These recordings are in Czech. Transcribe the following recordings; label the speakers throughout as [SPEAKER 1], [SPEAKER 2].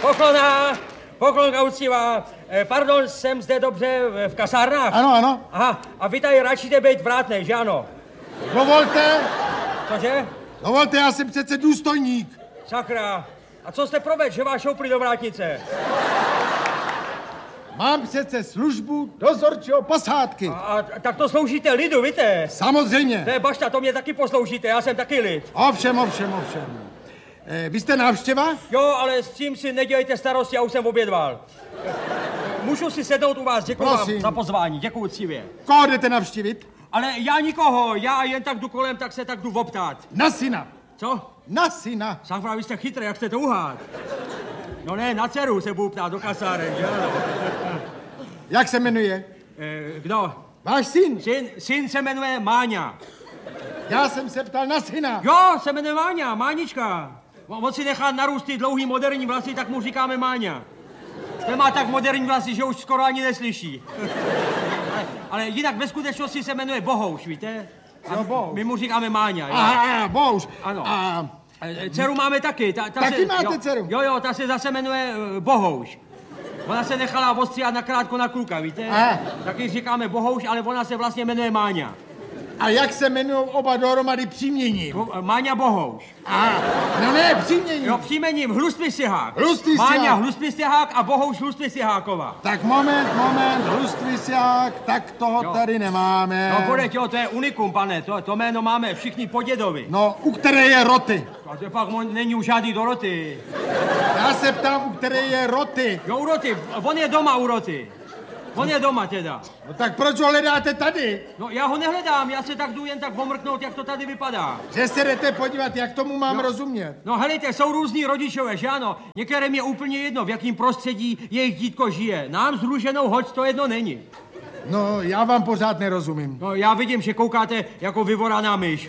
[SPEAKER 1] Poklonka uctivá. Pardon, jsem zde dobře v kasárnách?
[SPEAKER 2] Ano, ano.
[SPEAKER 1] Aha, a vy tady radšíte být vrátnej, že ano?
[SPEAKER 2] Dovolte.
[SPEAKER 1] Cože?
[SPEAKER 2] Dovolte, já jsem přece důstojník.
[SPEAKER 1] Sakra. A co jste provedl, že vás šoupli do vrátnice?
[SPEAKER 2] Mám přece službu dozorčího posádky.
[SPEAKER 1] A tak to sloužíte lidu, víte?
[SPEAKER 2] Samozřejmě.
[SPEAKER 1] To je bašta, to mě taky posloužíte, já jsem taky lid.
[SPEAKER 2] Ovšem. Vy jste návštěva?
[SPEAKER 1] Jo, ale s tím si nedělejte starosti, já už jsem obědval. Můžu si sednout u vás, děkuji vám za pozvání, děkuji ctivě.
[SPEAKER 2] Koho jdete navštívit?
[SPEAKER 1] Ale já nikoho, já jen tak jdu kolem, tak se tak jdu optát.
[SPEAKER 2] Na syna.
[SPEAKER 1] Co?
[SPEAKER 2] Na syna.
[SPEAKER 1] Sakra, vy jste chytrý, jak jste to uhádl? No ne, na dceru se budu ptát do kasáren, že ano?
[SPEAKER 2] Jak se jmenuje?
[SPEAKER 1] Kdo?
[SPEAKER 2] Váš syn.
[SPEAKER 1] Syn se jmenuje Máňa.
[SPEAKER 2] Já jsem se ptal na syna.
[SPEAKER 1] Jo, se jmenuje Máňa, Mánička. On si nechá narůst ty dlouhý moderní vlasy, tak mu říkáme Máňa. Ten má tak moderní vlasy, že už skoro ani neslyší. ale jinak ve skutečnosti se jmenuje Bohouš, víte?
[SPEAKER 2] Jo, Bohouš.
[SPEAKER 1] My mu říkáme Máňa.
[SPEAKER 2] Aha, Bohouš.
[SPEAKER 1] Ano. Dceru máme taky.
[SPEAKER 2] Taky máte dceru?
[SPEAKER 1] Jo, ta se zase jmenuje Bohouš. Ona se nechala ostříhat nakrátko na kluka, víte?
[SPEAKER 2] Aha.
[SPEAKER 1] Taky říkáme Bohouš, ale ona se vlastně jmenuje Máňa.
[SPEAKER 2] A jak se jmenují oba dohromady příjmením?
[SPEAKER 1] Máňa Bohouš.
[SPEAKER 2] Aha, no ne, příjmením.
[SPEAKER 1] Jo, příjmením Hlustý Sihák.
[SPEAKER 2] Hlustý Sihák.
[SPEAKER 1] Máňa Hlustý Sihák a Bohouš Hlustý Siháková.
[SPEAKER 2] Tak moment, Hlustý Sihák, tak toho tady nemáme.
[SPEAKER 1] No budete, jo, to je unikum, pane, to jméno máme všichni po dědovi.
[SPEAKER 2] No, u které je Roty.
[SPEAKER 1] A to pak není už žádný Doroty.
[SPEAKER 2] Já se ptám, u které je Roty.
[SPEAKER 1] Jo, u Roty, on je doma u Roty. On je doma teda.
[SPEAKER 2] No tak proč ho hledáte tady?
[SPEAKER 1] No já ho nehledám, já se tak jdu jen tak omrknout, jak to tady vypadá.
[SPEAKER 2] Že se jdete podívat, jak tomu mám rozumět?
[SPEAKER 1] No helejte, jsou různí rodičové, že ano? Některým je úplně jedno, v jakém prostředí jejich dítko žije. Nám s Růženou hoď to jedno není.
[SPEAKER 2] No, já vám pořád nerozumím.
[SPEAKER 1] No já vidím, že koukáte jako vyvoraná myš.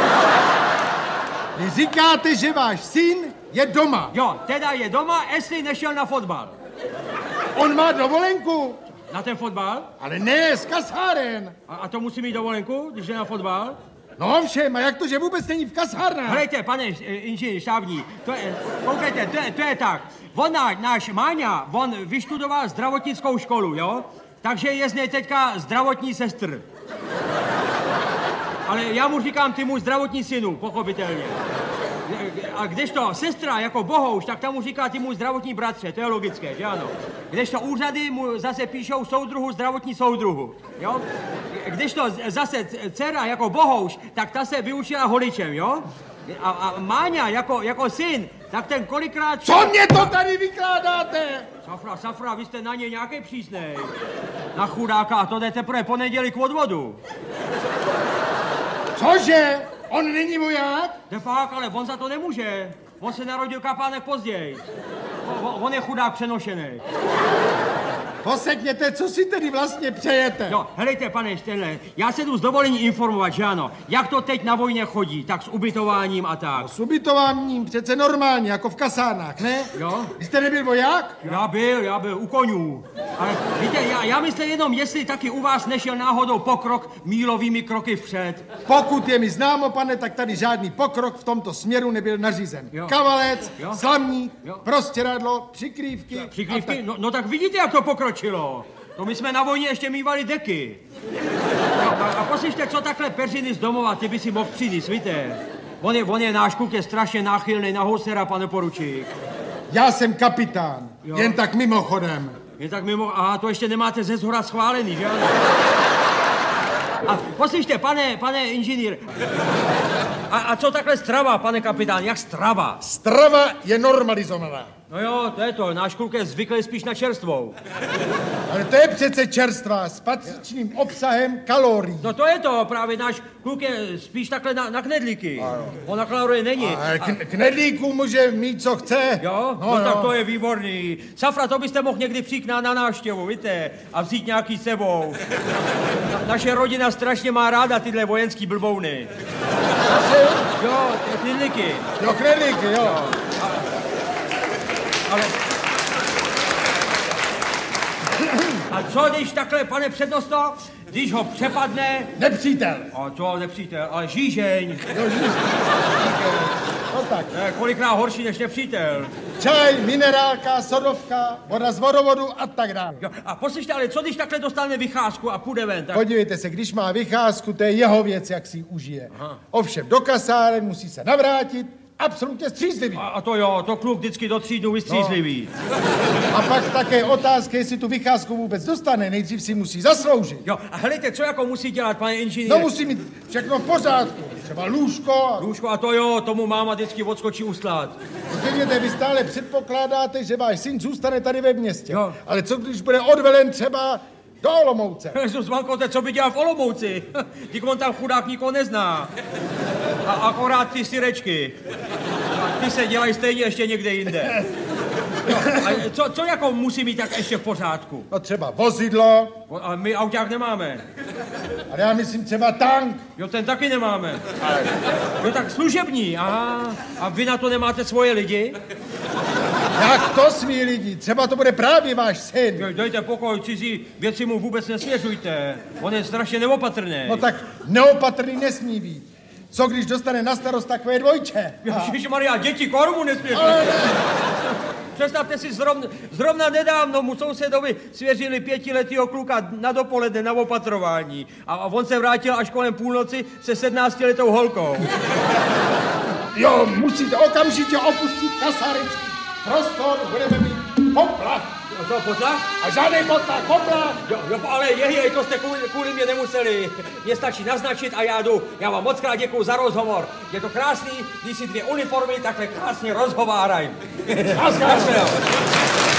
[SPEAKER 2] Vy říkáte, že váš syn je doma.
[SPEAKER 1] Jo, teda je doma, jestli nešel na fotbal.
[SPEAKER 2] On má dovolenku.
[SPEAKER 1] Na ten fotbal?
[SPEAKER 2] Ale ne, z kasáren.
[SPEAKER 1] A to musí mít dovolenku, když je na fotbal?
[SPEAKER 2] No ovšem, a jak to, že vůbec není v kasárnách?
[SPEAKER 1] Helejte, pane inženýr štábní, koukejte, to je tak. Náš Máňa, on vyštudoval zdravotnickou školu, jo? Takže je z něj teďka zdravotní sestr. Ale já mu říkám, ty můj zdravotní synu, pochopitelně. A kdežto sestra jako Bohouš, tak tam mu říká, ty můj zdravotní bratře, to je logické, že ano? Kdežto úřady mu zase píšou soudruhu, zdravotní soudruhu, jo? Kdežto zase dcera jako Bohouš, tak ta se vyučila holičem, jo? A Máňa jako syn, tak ten kolikrát...
[SPEAKER 2] Co mě to tady vykládáte?
[SPEAKER 1] Safra, vy jste na ně nějaký přísnej. Na chudáka, to jde teprve ponedělí k odvodu.
[SPEAKER 2] Cože? On není voják?
[SPEAKER 1] Defák, ale on za to nemůže. On se narodil kapánek později. On je chudák přenošený.
[SPEAKER 2] Posekněte, co si tedy vlastně přejete?
[SPEAKER 1] No, helejte, pane Štenle, já se jdu z dovolení informovat, že ano. Jak to teď na vojně chodí, tak s ubytováním a tak.
[SPEAKER 2] No, s ubytováním přece normálně, jako v kasárnách, ne?
[SPEAKER 1] Jo.
[SPEAKER 2] Vy jste nebyl voják?
[SPEAKER 1] Já byl u konňů. Ale víte, já myslím jenom, jestli taky u vás nešel náhodou pokrok mílovými kroky vpřed.
[SPEAKER 2] Pokud je mi známo, pane, tak tady žádný pokrok v tomto směru nebyl nařízen. Jo. Kavalec, jo. Slamník, jo. Prostěradlo, přikrývky.
[SPEAKER 1] Přikrývky? No tak vidíte, jak to pokročilo. To my jsme na vojně ještě mívali deky. A poslyšte, co takhle peřiny z domova, ty by si mohl přinést, víte? On je náš kluk, je strašně náchylný na housera, pane poručík.
[SPEAKER 2] Já jsem kapitán, jo. Jen tak mimochodem.
[SPEAKER 1] Jen tak mimo, aha, to ještě nemáte ze zhora schválený, že ano? A poslyšte, pane inženýr, a co takhle strava, pane kapitán, jak strava?
[SPEAKER 2] Strava je normalizovaná.
[SPEAKER 1] No jo, to je to, náš kluk je zvyklý spíš na čerstvou.
[SPEAKER 2] Ale to je přece čerstvá s patřičným obsahem kalorií.
[SPEAKER 1] No to je to, právě náš kluk je spíš takhle na knedlíky. On na kalorie není.
[SPEAKER 2] Knedlíků může mít, co chce.
[SPEAKER 1] Jo? No tak to je výborný. Safra, to byste mohl někdy přijít na návštěvu, víte, a vzít nějaký sebou. Naše rodina strašně má ráda tyhle vojenský blbouny. Jo, knedlíky.
[SPEAKER 2] Jo, knedlíky, jo.
[SPEAKER 1] Ale... A co když takhle, pane přednosto, když ho přepadne...
[SPEAKER 2] Nepřítel.
[SPEAKER 1] A co nepřítel, ale žížeň.
[SPEAKER 2] Jo, žížeň. No tak.
[SPEAKER 1] Kolikrát horší než nepřítel.
[SPEAKER 2] Čaj, minerálka, sodovka, voda z vodovodu a tak dále.
[SPEAKER 1] Jo, a poslyšte, ale co když takhle dostane vycházku a půjde ven? Tak...
[SPEAKER 2] Podívejte se, když má vycházku, to je jeho věc, jak si ji užije. Aha. Ovšem do kasáren musí se navrátit, absolutně střízlivý.
[SPEAKER 1] A to jo, to kluk vždycky do 3 dnů vystřízlivý.
[SPEAKER 2] No. A pak také otázka, jestli tu vycházku vůbec dostane, nejdřív si musí zasloužit.
[SPEAKER 1] Jo, a helejte, co jako musí dělat, pane inženýr?
[SPEAKER 2] No musí mít všechno v pořádku, třeba lůžko.
[SPEAKER 1] Lůžko, a to jo, tomu máma vždycky odskočí uslát.
[SPEAKER 2] Vidíte, vy stále předpokládáte, že váš syn zůstane tady ve městě.
[SPEAKER 1] Jo.
[SPEAKER 2] Ale co když bude odvelen třeba do Olomouce?
[SPEAKER 1] Jezus, Vankote, co by dělal v Olomouci? Dík, on tam chudák nikoho nezná. A akorát ty syrečky. A ty se dělají stejně ještě někde jinde. Jo, a co jako musí mít tak ještě v pořádku?
[SPEAKER 2] No třeba vozidlo.
[SPEAKER 1] Ale my auták nemáme.
[SPEAKER 2] Ale já myslím třeba tank.
[SPEAKER 1] Jo, ten taky nemáme. Jo, tak služební, aha. A vy na to nemáte svoje lidi?
[SPEAKER 2] Jak to svý lidi? Třeba to bude právě váš syn.
[SPEAKER 1] Jo, dejte pokoj, cizí věci mu vůbec nesvěřujte. On je strašně neopatrný.
[SPEAKER 2] No tak neopatrný nesmí být. Co když dostane na starost takové dvojče?
[SPEAKER 1] Ježišmarja, děti kormu nesměřují. Představte si, zrovna nedávno mu sousedovi svěřili 5letýho kluka na dopoledne na opatrování. A on se vrátil až kolem půlnoci se 17letou holkou.
[SPEAKER 2] Jo, musíte okamžitě opustit kasárenský prostor, budeme mít poplach.
[SPEAKER 1] A co, potlach?
[SPEAKER 2] A žádný potlach, poplach.
[SPEAKER 1] Jo, ale to jste kvůli mě nemuseli. Mě stačí naznačit a já jdu. Já vám moc krát děkuju za rozhovor. Je to krásný, když si 2 uniformy takhle krásně rozhovárají.